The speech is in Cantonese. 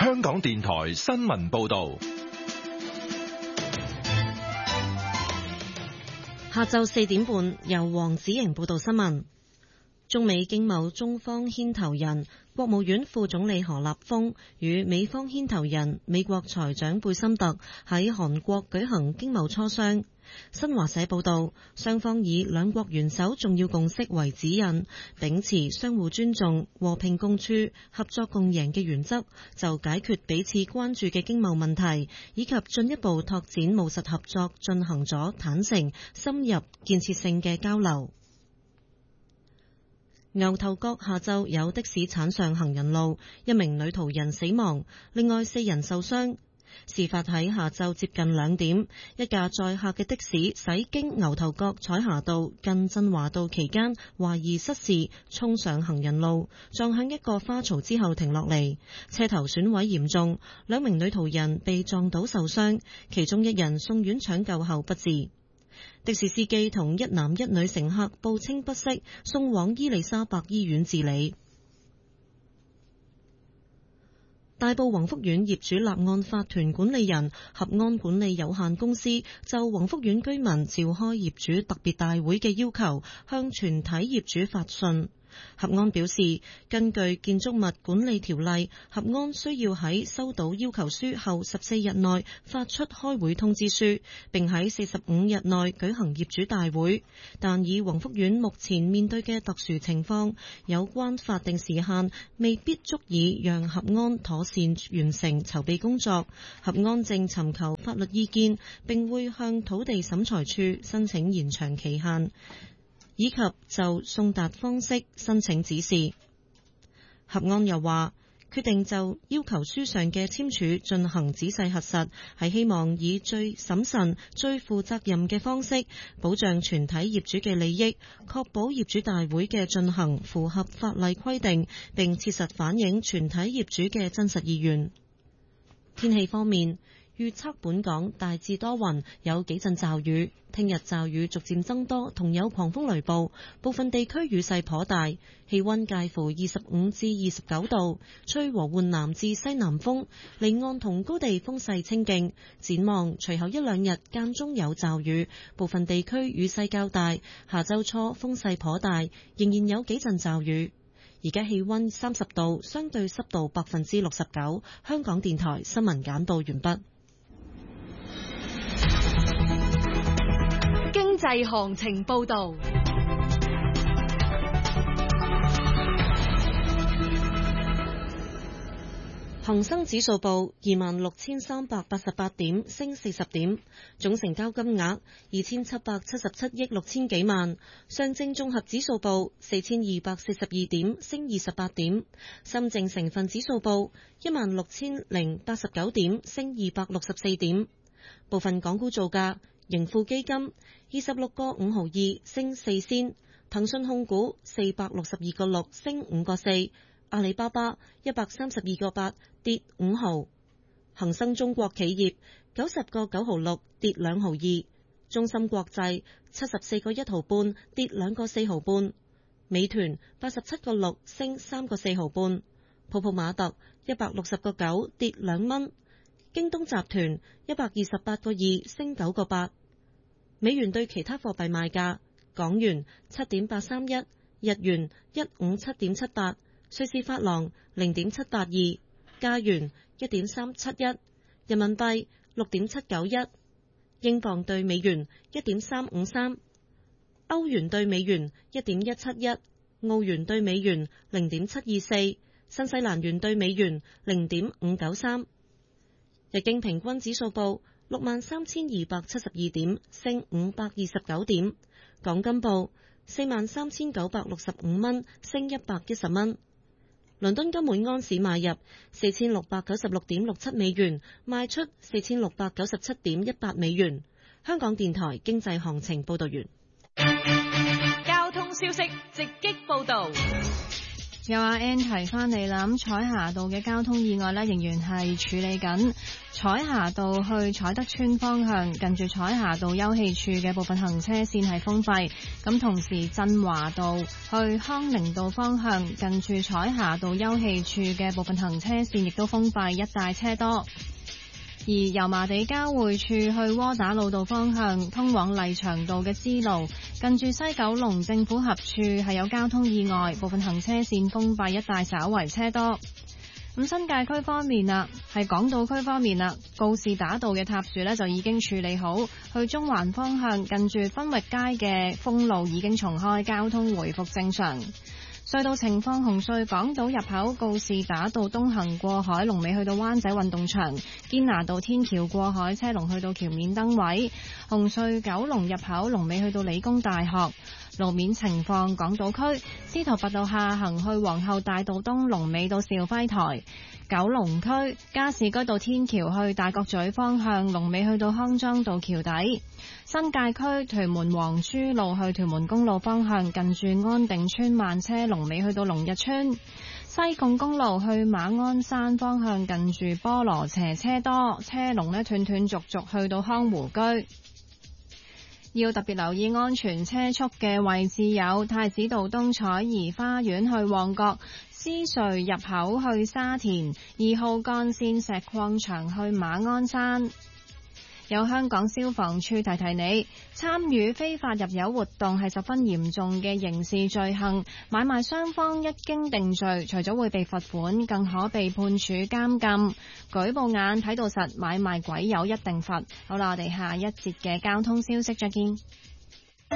香港電台新聞報道。 下晝4點半，由黃子瑩報道新聞。中美經貿中方牽頭人國務院副總理何立峰與美方牽頭人美國財長貝森特喺韓國舉行經貿磋商。新華社報道，雙方以兩國元首重要共識為指引，秉持相互尊重、和平共處、合作共贏嘅原則，就解決彼此關注嘅經貿問題以及進一步拓展務實合作進行咗坦誠、深入、建設性嘅交流。牛頭角下晝有的士鏟上行人路，一名女途人死亡，另外4人受傷。事發喺下晝接近2點，一架載客嘅的士駛經牛頭角彩霞道近振華道期間，懷疑失事衝上行人路，撞向一個花槽之後停落嚟，車頭損毀嚴重，2名女途人被撞倒受傷，其中1人送院搶救後不治。的士司機同1男1女乘客報稱不適，送往伊利沙伯醫院治理。大埔宏福苑業主立案法團管理人合安管理有限公司就宏福苑居民召開業主特別大會嘅要求，向全體業主發信。合安表示，根據建築物管理條例，合安需要喺收到要求書後14日內發出開會通知書，並喺45日內舉行業主大會。但以宏福苑目前面對嘅特殊情況，有關法定時限未必足以讓合安妥善完成籌備工作。合安正尋求法律意見，並會向土地審裁處申請延長期限，以及就送達方式申請指示。合安又話，決定就要求書上嘅簽署進行仔細核實，係希望以最審慎、最負責任嘅方式保障全體業主嘅利益，確保業主大會嘅進行符合法例規定，並切實反映全體業主嘅真實意願。天氣方面，預測本港大致多雲，有幾陣驟雨。聽日驟雨逐漸增多，同有狂風雷暴，部分地區雨勢頗大。氣溫介乎25至29度，吹和緩南至西南風，離岸同高地風勢清勁。展望隨後1-2日間中有驟雨，部分地區雨勢較大。下周初風勢頗大，仍然有幾陣驟雨。而家氣溫30度，相對濕度69%。香港電台新聞簡報完畢。 經濟行情報道。 恒生指數報26,388點，升40點，總成交金額2777億6千幾萬。上證綜合指數報4242點，升28點。深證成分指數報16,089點，升264點。部分港股造價：盈富基金26個5毫2，升4仙；騰訊控股462個6，升5個4；阿里巴巴132個8，跌5毫；恒生中國企業90個9毫6，跌2毫2；中芯國際74個1毫半，跌2個4毫半；美團87個6，升3個4毫半；泡泡瑪特160個9，跌2蚊；京東集團128個2，升9個8。美元對其他貨幣賣價：港元7.831，日元157.78，瑞士法郎0.782，加元1.371，人民幣6.791，英鎊對美元1.353，歐元對美元1.171，澳元對美元0.724，新西蘭元對美元0.593。日經平均指數報63,272點，升529點。港金報43,965蚊，升110蚊。倫敦金每安士買入4,696.67美元，賣出4,697.18美元。香港電台經濟行情報道完。 交通消息直擊報道。 有阿 N 提翻嚟啦，咁彩霞道嘅交通意外呢，仍然係處理緊。彩霞道去彩德邨方向，近住彩霞道休憩處嘅部分行車線係封閉。咁同時振華道去康寧道方向，近住彩霞道休憩處嘅部分行車線亦都封閉，一帶車多。而油麻地交匯處去窩打老道方向，通往麗翔道嘅支路，近住西九龍政府合署係有交通意外，部分行車線封閉，一帶稍為車多。咁新界區方面啦，係港島區方面啦，告士打道嘅塌樹呢就已經處理好，去中環方向近住分域街嘅封路已經重開，交通回復正常。隧道情況：紅隧港島入口告士打道東行過海，龍尾去到灣仔運動場；堅拿道天橋過海，車龍去到橋面燈位。紅隧九龍入口龍尾去到理工大學。路面情況：港島區司徒拔道下行去皇后大道東，龍尾到肇輝台；九龍區加士居道天橋去大角咀方向，龍尾去到康莊道橋底。新界區屯門黃珠路去屯門公路方向，近住安定村慢車，龍尾去到龍日村。西貢公路去馬鞍山方向，近住菠蘿輋車多，車龍呢斷斷續續去到康湖居。要特別留意安全車速嘅位置有太子道東彩頤花園去旺角、獅隧入口去沙田、2號幹線石礦場去馬鞍山。有香港消防處提提你，參與非法入油活動係十分嚴重嘅刑事罪行，買賣雙方一經定罪，除咗會被罰款，更可被判處監禁。舉報眼睇到實，買賣鬼友一定罰。好啦，我哋下一節嘅交通消息再見。